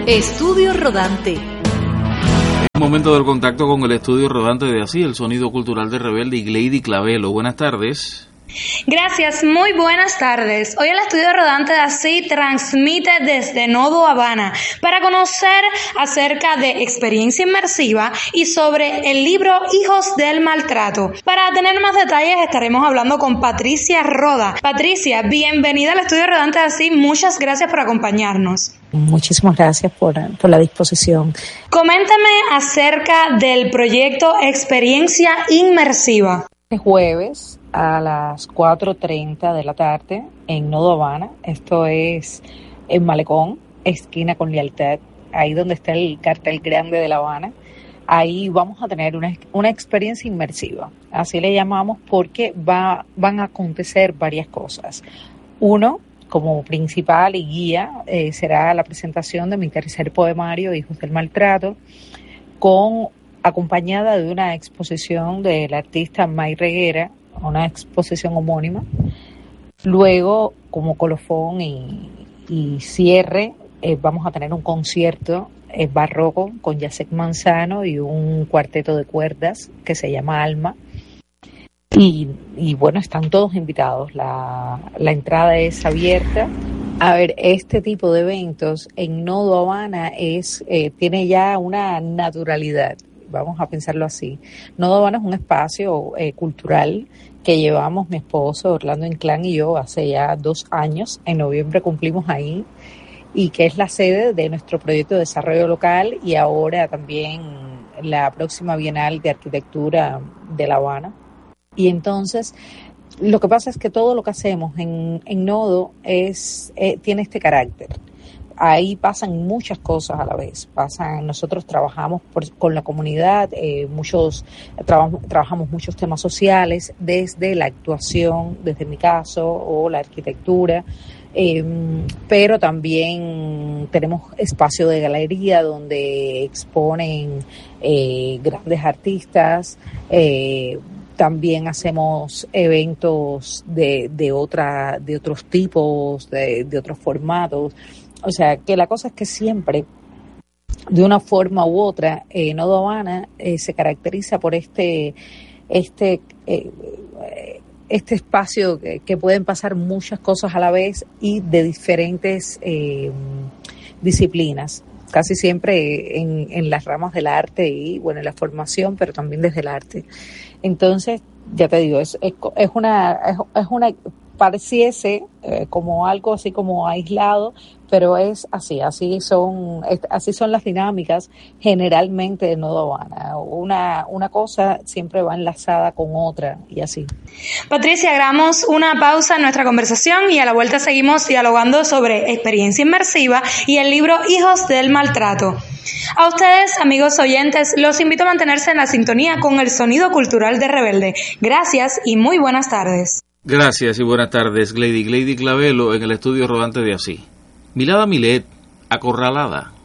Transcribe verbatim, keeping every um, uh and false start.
Estudio Rodante. Es momento del contacto con el Estudio Rodante de Así, el sonido cultural de Rebelde, y Glady Clavelo. Buenas tardes. Gracias, muy buenas tardes. Hoy el Estudio Rodante de Así transmite desde Nodo Habana para conocer acerca de experiencia inmersiva y sobre el libro Hijos del Maltrato. Para tener más detalles estaremos hablando con Patricia Roda. Patricia, bienvenida al Estudio Rodante de Así, muchas gracias por acompañarnos. Muchísimas gracias por, por la disposición. Coméntame acerca del proyecto Experiencia Inmersiva. Este jueves a las cuatro treinta de la tarde en Nodo Habana, esto es en Malecón, esquina con Lealtad, ahí donde está el cartel grande de La Habana. Ahí vamos a tener una, una experiencia inmersiva, así le llamamos, porque va, van a acontecer varias cosas. Uno, como principal y guía, eh, será la presentación de mi tercer poemario, Hijos del Maltrato, con acompañada de una exposición del artista May Reguera, una exposición homónima. Luego, como colofón y, y cierre, eh, vamos a tener un concierto eh, barroco con Jacek Manzano y un cuarteto de cuerdas que se llama Alma. Y, y bueno, están todos invitados. La, la entrada es abierta. A ver, este tipo de eventos en Nodo Habana es, eh, tiene ya una naturalidad. Vamos a pensarlo así. Nodo Habana es un espacio eh, cultural que llevamos mi esposo Orlando Inclán y yo hace ya dos años. En noviembre cumplimos ahí, y que es la sede de nuestro proyecto de desarrollo local y ahora también la próxima Bienal de Arquitectura de La Habana. Y entonces, lo que pasa es que todo lo que hacemos en, en Nodo es, eh, tiene este carácter. Ahí pasan muchas cosas a la vez. Pasan, nosotros trabajamos por, con la comunidad, eh, muchos traba, trabajamos muchos temas sociales, desde la actuación, desde mi caso, o la arquitectura, eh, pero también tenemos espacio de galería donde exponen eh, grandes artistas. Eh, También hacemos eventos de, de otra, de otros tipos, de, de otros formatos. O sea, que la cosa es que siempre, de una forma u otra, eh, Nodo Habana eh, se caracteriza por este, este, eh, este espacio que, que pueden pasar muchas cosas a la vez y de diferentes eh, disciplinas. Casi siempre en, en las ramas del arte y, bueno, en la formación, pero también desde el arte. Entonces, ya te digo, es, es, es una, es, es una, pareciese eh, como algo así como aislado, pero es así, así son, es, así son las dinámicas generalmente de Nodo Habana. Una, una cosa siempre va enlazada con otra y así. Patricia, hagamos una pausa en nuestra conversación y a la vuelta seguimos dialogando sobre experiencia inmersiva y el libro Hijos del Maltrato. A ustedes, amigos oyentes, los invito a mantenerse en la sintonía con el sonido cultural de Rebelde. Gracias y muy buenas tardes. Gracias y buenas tardes, Glady. Glady Clavelo en el Estudio Rodante de Así. Milada Milet, Acorralada.